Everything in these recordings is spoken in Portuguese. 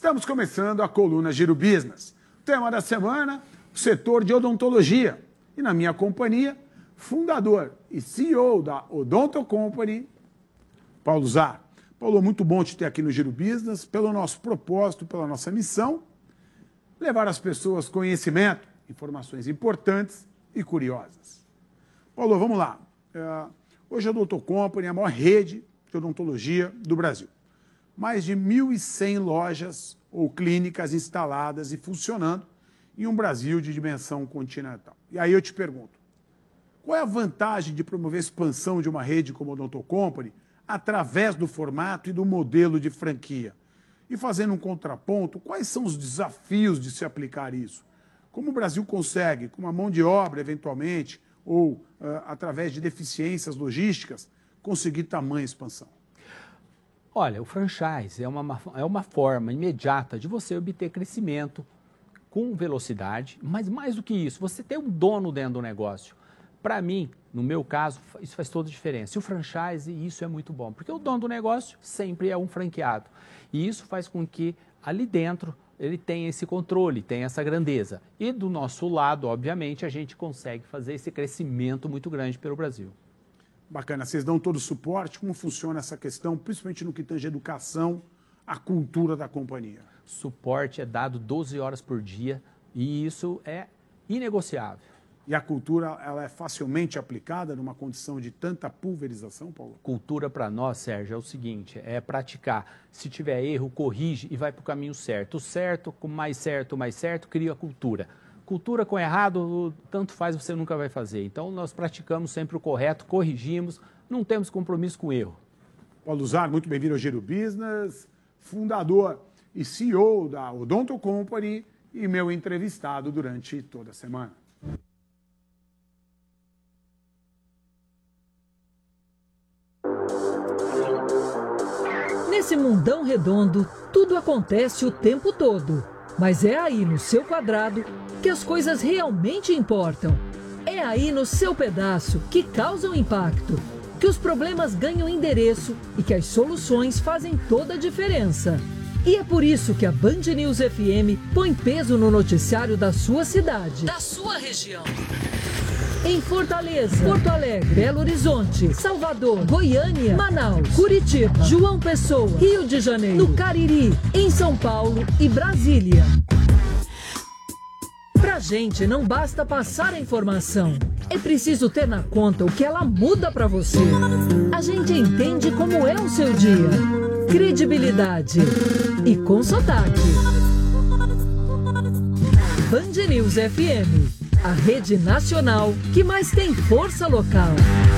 Estamos começando a coluna Giro Business. O tema da semana, o setor de odontologia. E na minha companhia, fundador e CEO da Odonto Company, Paulo Zar. Paulo, muito bom te ter aqui no Giro Business, pelo nosso propósito, pela nossa missão, levar às pessoas conhecimento, informações importantes e curiosas. Paulo, vamos lá. Hoje a Odonto Company é a maior rede de odontologia do Brasil. Mais de 1.100 lojas ou clínicas instaladas e funcionando em um Brasil de dimensão continental. E aí eu te pergunto, qual é a vantagem de promover a expansão de uma rede como a Odonto Company através do formato e do modelo de franquia? E fazendo um contraponto, quais são os desafios de se aplicar isso? Como o Brasil consegue, com uma mão de obra, eventualmente, ou através de deficiências logísticas, conseguir tamanha expansão? Olha, o franchise é uma forma imediata de você obter crescimento com velocidade, mas mais do que isso, você ter um dono dentro do negócio. Para mim, no meu caso, isso faz toda a diferença. E o franchise, isso é muito bom, porque o dono do negócio sempre é um franqueado. E isso faz com que ali dentro ele tenha esse controle, tenha essa grandeza. E do nosso lado, obviamente, a gente consegue fazer esse crescimento muito grande pelo Brasil. Bacana, vocês dão todo o suporte? Como funciona essa questão, principalmente no que tange a educação, a cultura da companhia? Suporte é dado 12 horas por dia e isso é inegociável. E a cultura, ela é facilmente aplicada numa condição de tanta pulverização, Paulo? Cultura para nós, Sérgio, é o seguinte, é praticar. Se tiver erro, corrige e vai para o caminho certo. O certo, com mais certo, cria a cultura. Cultura com errado, tanto faz, você nunca vai fazer. Então, nós praticamos sempre o correto, corrigimos, não temos compromisso com erro. Paulo Zar, muito bem-vindo ao Giro Business, fundador e CEO da Odonto Company e meu entrevistado durante toda a semana. Nesse mundão redondo, tudo acontece o tempo todo. Mas é aí no seu quadrado que as coisas realmente importam. É aí no seu pedaço que causam impacto, que os problemas ganham endereço e que as soluções fazem toda a diferença. E é por isso que a Band News FM põe peso no noticiário da sua cidade, da sua região. Em Fortaleza, Porto Alegre, Belo Horizonte, Salvador, Goiânia, Manaus, Curitiba, João Pessoa, Rio de Janeiro, no Cariri, em São Paulo e Brasília. Pra gente não basta passar a informação, é preciso ter na conta o que ela muda pra você. A gente entende como é o seu dia. Credibilidade e com sotaque. Band News FM. A rede nacional que mais tem força local.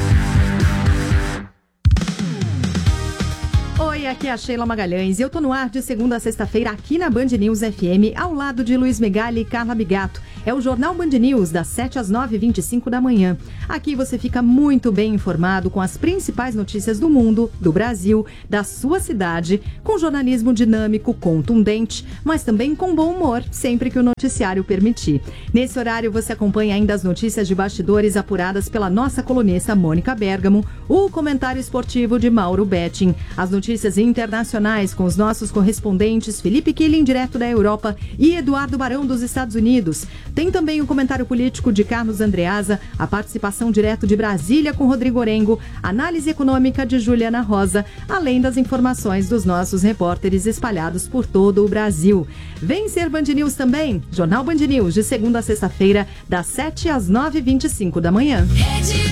Oi, aqui é a Sheila Magalhães e eu tô no ar de segunda a sexta-feira aqui na Band News FM, ao lado de Luiz Megali e Carla Bigato. É o Jornal Band News, das 7 às 9h25 da manhã. Aqui você fica muito bem informado com as principais notícias do mundo, do Brasil, da sua cidade, com jornalismo dinâmico, contundente, mas também com bom humor, sempre que o noticiário permitir. Nesse horário você acompanha ainda as notícias de bastidores apuradas pela nossa colunista Mônica Bergamo, o comentário esportivo de Mauro Betting, as notícias internacionais com os nossos correspondentes Felipe Killing, direto da Europa, e Eduardo Barão, dos Estados Unidos. Tem também o comentário político de Carlos Andreasa, a participação direto de Brasília com Rodrigo Orengo, análise econômica de Juliana Rosa, além das informações dos nossos repórteres espalhados por todo o Brasil. Vem ser Band News também, Jornal Band News, de segunda a sexta-feira, das 7 às 9h25 da manhã.